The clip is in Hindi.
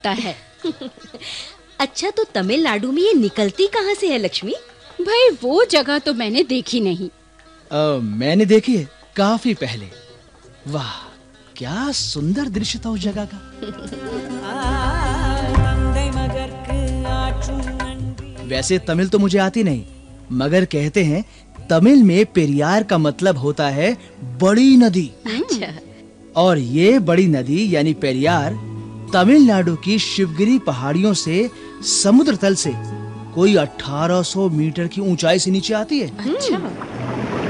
लगता है। अच्छा, तो तमिलनाडु में ये निकलती कहाँ से है लक्ष्मी? भाई वो जगह तो मैंने देखी नहीं। मैंने देखी है काफी पहले। वाह, क्या सुंदर दृश्य था उस जगह का। वैसे तमिल तो मुझे आती नहीं, मगर कहते हैं तमिल में पेरियार का मतलब होता है बड़ी नदी। अच्छा। और ये बड़ी नदी यानी पेरियार तमिलनाडु की शिवगिरी पहाड़ियों से समुद्र तल से कोई 1800 मीटर की ऊंचाई से नीचे आती है। अच्छा।